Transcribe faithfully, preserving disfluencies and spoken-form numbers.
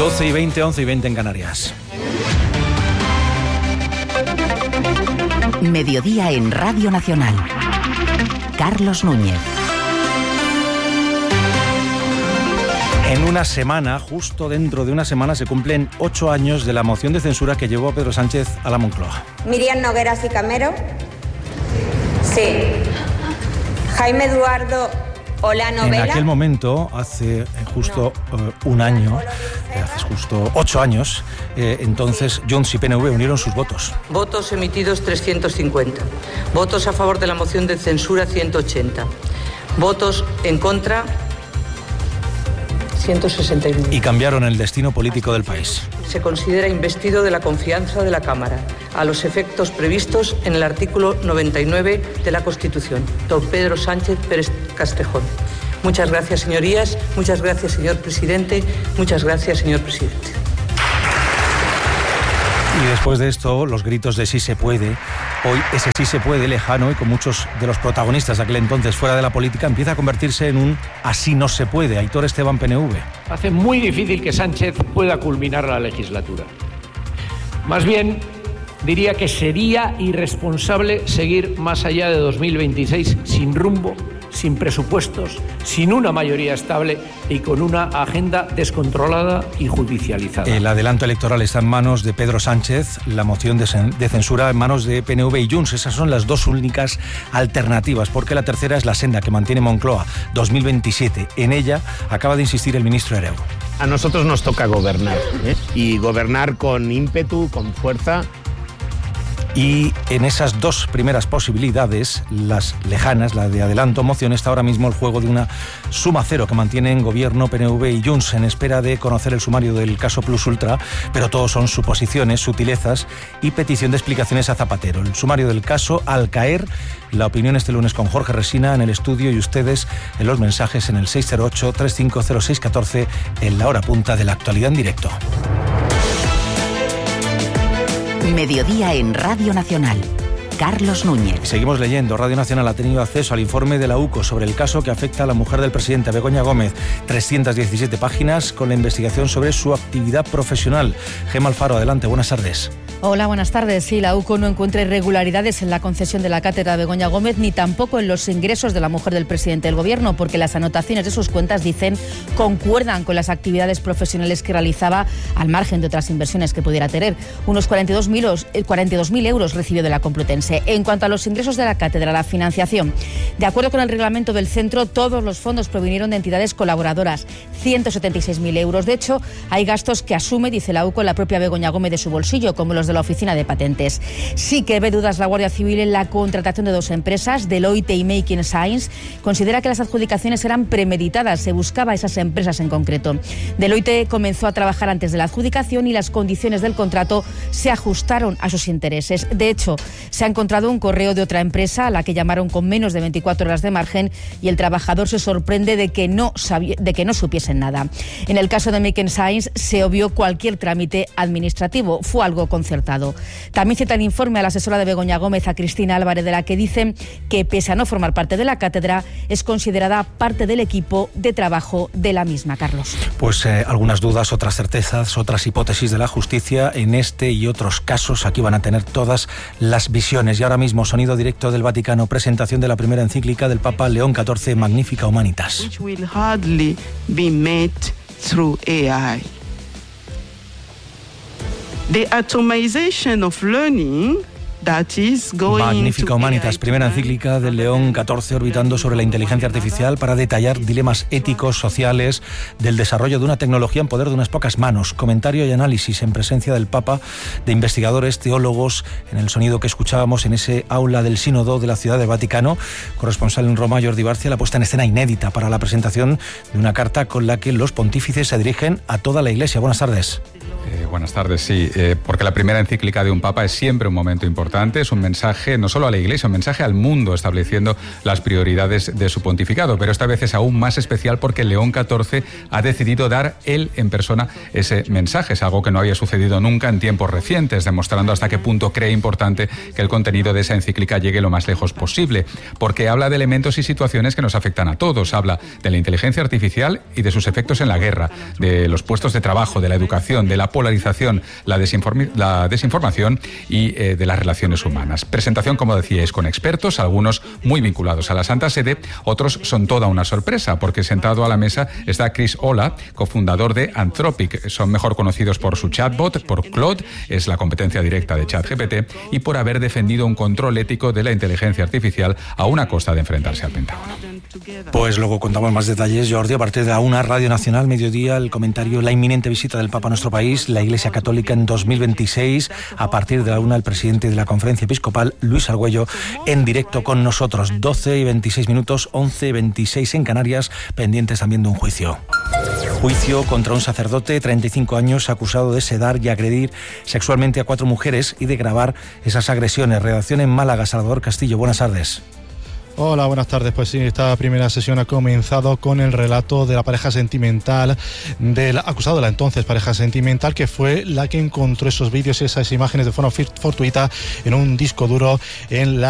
doce y veinte, once y veinte en Canarias. Mediodía en Radio Nacional. Carlos Núñez. En una semana, justo dentro de una semana, se cumplen ocho años de la moción de censura que llevó a Pedro Sánchez a la Moncloa. Miriam Nogueras y Camero. Sí. Jaime Eduardo Olano Vela. En aquel momento, hace justo uh, un año, eh, hace justo ocho años, eh, entonces Junts y P N V unieron sus votos. Votos emitidos trescientos cincuenta. Votos a favor de la moción de censura ciento ochenta. Votos en contra ciento sesenta y nueve. Y cambiaron el destino político del país. Se considera investido de la confianza de la Cámara, a los efectos previstos en el artículo noventa y nueve de la Constitución. Don Pedro Sánchez Pérez Castejón. Muchas gracias, señorías. Muchas gracias, señor presidente. Muchas gracias, señor presidente. Y después de esto, los gritos de sí se puede. Hoy ese sí se puede lejano y con muchos de los protagonistas de aquel entonces fuera de la política empieza a convertirse en un así no se puede. Aitor Esteban, P N V. Hace muy difícil que Sánchez pueda culminar la legislatura. Más bien, diría que sería irresponsable seguir más allá de dos mil veintiséis sin rumbo, sin presupuestos, sin una mayoría estable y con una agenda descontrolada y judicializada. El adelanto electoral está en manos de Pedro Sánchez, la moción de, de censura en manos de P N V y Junts. Esas son las dos únicas alternativas, porque la tercera es la senda que mantiene Moncloa, dos mil veintisiete. En ella acaba de insistir el ministro Ereu. A nosotros nos toca gobernar, ¿eh? Y gobernar con ímpetu, con fuerza. Y en esas dos primeras posibilidades, las lejanas, la de adelanto moción, está ahora mismo el juego de una suma cero que mantienen Gobierno, P N V y Junts en espera de conocer el sumario del caso Plus Ultra, pero todos son suposiciones, sutilezas y petición de explicaciones a Zapatero. El sumario del caso al caer, la opinión este lunes con Jorge Resina en el estudio y ustedes en los mensajes en el seis cero ocho, tres cinco cero seis uno cuatro en la hora punta de la actualidad en directo. Mediodía en Radio Nacional. Carlos Núñez. Seguimos leyendo. Radio Nacional ha tenido acceso al informe de la U C O sobre el caso que afecta a la mujer del presidente, Begoña Gómez. trescientas diecisiete páginas con la investigación sobre su actividad profesional. Gemma Alfaro, adelante, buenas tardes. Hola, buenas tardes. Sí, la U C O no encuentra irregularidades en la concesión de la cátedra de Begoña Gómez ni tampoco en los ingresos de la mujer del presidente del Gobierno, porque las anotaciones de sus cuentas, dicen, concuerdan con las actividades profesionales que realizaba al margen de otras inversiones que pudiera tener. Unos cuarenta y dos mil euros recibió de la Complutense. En cuanto a los ingresos de la cátedra, la financiación, de acuerdo con el reglamento del centro, todos los fondos provinieron de entidades colaboradoras, ciento setenta y seis mil euros. De hecho, hay gastos que asume, dice la U C O, la propia Begoña Gómez de su bolsillo, como los de la Oficina de Patentes. Sí que ve dudas la Guardia Civil en la contratación de dos empresas, Deloitte y Making Science. Considera que las adjudicaciones eran premeditadas, se buscaba a esas empresas en concreto. Deloitte comenzó a trabajar antes de la adjudicación y las condiciones del contrato se ajustaron a sus intereses. De hecho, se ha encontrado un correo de otra empresa a la que llamaron con menos de veinticuatro horas de margen y el trabajador se sorprende de que no sabía, de que no supiesen nada. En el caso de Making Science se obvió cualquier trámite administrativo, fue algo concertado. También cita el informe a la asesora de Begoña Gómez, a Cristina Álvarez, de la que dicen que, pese a no formar parte de la cátedra, es considerada parte del equipo de trabajo de la misma. Carlos. Pues eh, algunas dudas, otras certezas, otras hipótesis de la justicia en este y otros casos. Aquí van a tener todas las visiones. Y ahora mismo, sonido directo del Vaticano, presentación de la primera encíclica del Papa León catorce, Magnificat Humanitas. Which will hardly be met through A I. The atomization of learning that is going Magnificat Humanitas, primera encíclica del León catorce, orbitando sobre la inteligencia artificial para detallar dilemas éticos, sociales, del desarrollo de una tecnología en poder de unas pocas manos. Comentario y análisis en presencia del Papa, de investigadores, teólogos, en el sonido que escuchábamos en ese aula del Sínodo de la Ciudad del Vaticano. Corresponsal en Roma, Jordi Barcia, la puesta en escena inédita para la presentación de una carta con la que los pontífices se dirigen a toda la Iglesia. Buenas tardes. Eh, buenas tardes. Sí, eh, porque la primera encíclica de un papa es siempre un momento importante, es un mensaje no solo a la Iglesia, un mensaje al mundo estableciendo las prioridades de su pontificado, pero esta vez es aún más especial porque León catorce ha decidido dar él en persona ese mensaje. Es algo que no había sucedido nunca en tiempos recientes, demostrando hasta qué punto cree importante que el contenido de esa encíclica llegue lo más lejos posible, porque habla de elementos y situaciones que nos afectan a todos. Habla de la inteligencia artificial y de sus efectos en la guerra, de los puestos de trabajo, de la educación, de la polarización, la, desinform- la desinformación y eh, de las relaciones humanas. Presentación, como decíais, con expertos, algunos muy vinculados a la Santa Sede, otros son toda una sorpresa, porque sentado a la mesa está Chris Olah, cofundador de Anthropic. Son mejor conocidos por su chatbot, por Claude, es la competencia directa de ChatGPT, y por haber defendido un control ético de la inteligencia artificial a una costa de enfrentarse al Pentágono. Pues luego contamos más detalles, Jordi, a partir de la una, Radio Nacional, mediodía, el comentario, la inminente visita del Papa a nuestro país, la Iglesia Católica en dos mil veintiséis, a partir de la una, el presidente de la Conferencia Episcopal, Luis Argüello, en directo con nosotros, doce y veintiséis minutos, once y veintiséis en Canarias, pendientes también de un juicio. Juicio contra un sacerdote, treinta y cinco años, acusado de sedar y agredir sexualmente a cuatro mujeres y de grabar esas agresiones. Redacción en Málaga, Salvador Castillo, buenas tardes. Hola, buenas tardes. Pues sí, esta primera sesión ha comenzado con el relato de la pareja sentimental, del acusado de la entonces pareja sentimental, que fue la que encontró esos vídeos y esas imágenes de forma fortuita en un disco duro en la